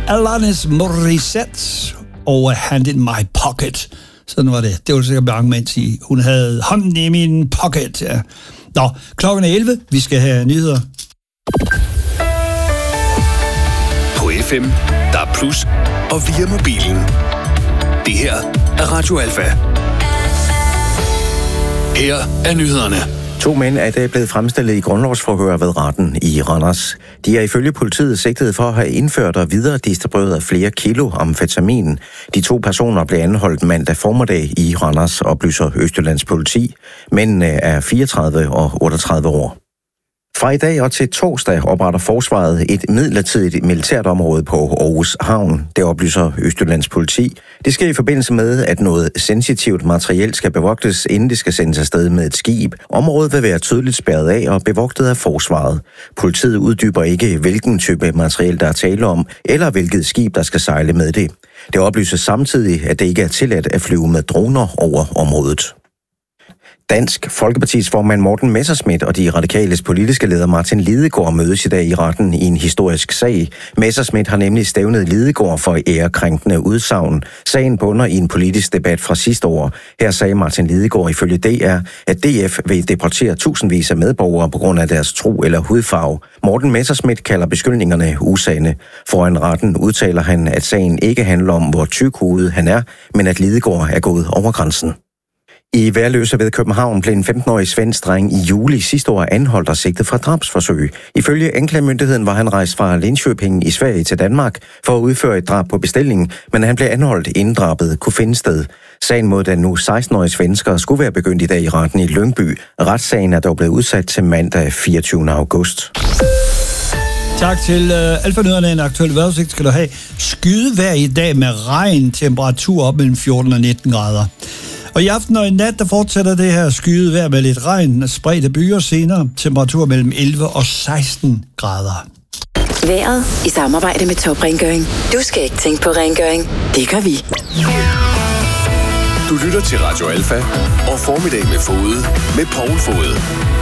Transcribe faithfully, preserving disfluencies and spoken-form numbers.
Alanis Morissette og Hand in My Pocket. Sådan var det. Det var sikkert mange mænd sige. Hun havde hånden i min pocket. Ja. Nå, klokken er elleve. Vi skal have nyheder. På F M, der er plus, og via mobilen. Det her er Radio Alfa. Her er nyhederne. To mænd er i dag blevet fremstillet i grundlovsforhør ved retten i Randers. De er ifølge politiet sigtet for at have indført og videre distribueret flere kilo amfetamin. De to personer blev anholdt mandag formiddag i Randers, oplyser Østjyllands politi. Mændene er fireogtredive og otteogtredive år. Fra i dag og til torsdag opretter forsvaret et midlertidigt militært område på Aarhus Havn. Det oplyser Østjyllands politi. Det sker i forbindelse med, at noget sensitivt materiel skal bevogtes, inden det skal sendes afsted med et skib. Området vil være tydeligt spærret af og bevogtet af forsvaret. Politiet uddyber ikke, hvilken type materiel der er tale om, eller hvilket skib, der skal sejle med det. Det oplyses samtidig, at det ikke er tilladt at flyve med droner over området. Dansk Folkepartis formand Morten Messerschmidt og de radikales politiske leder Martin Lidegaard mødes i dag i retten i en historisk sag. Messerschmidt har nemlig stævnet Lidegaard for ærekrænkende udsagn. Sagen bunder i en politisk debat fra sidste år. Her sagde Martin Lidegaard ifølge D R, at D F vil deportere tusindvis af medborgere på grund af deres tro eller hudfarve. Morten Messerschmidt kalder beskyldningerne usande. Foran retten udtaler han, at sagen ikke handler om, hvor tykhovedet han er, men at Lidegaard er gået over grænsen. I Værløse ved København blev en femten-årig svensk dreng i juli sidste år anholdt og sigtet for drabsforsøg. Ifølge anklagemyndigheden var han rejst fra Linköping i Sverige til Danmark for at udføre et drab på bestilling, men han blev anholdt inden drabet kunne finde sted. Sagen mod den nu seksten-årige svensker skulle være begyndt i dag i retten i Lyngby. Retssagen er dog blevet udsat til mandag fireogtyvende august. Tak til uh, Alfa-nyhederne. En aktuel vejrudsigt skal du have. Skydevejr i dag med regn, temperatur op mellem fjorten og nitten grader. Og i aften og i nat, der fortsætter det her skyet vejr med lidt regn, spredte byer senere, temperatur mellem elleve og seksten grader. Vejret i samarbejde med Top Rengøring. Du skal ikke tænke på rengøring, det gør vi. Du lytter til Radio Alfa og Formiddag med Fode med Poul Fode.